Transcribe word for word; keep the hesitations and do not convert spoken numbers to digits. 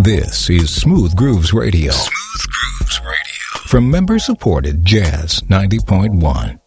This is Smooth Grooves Radio. Smooth Grooves Radio. From member-supported Jazz ninety point one.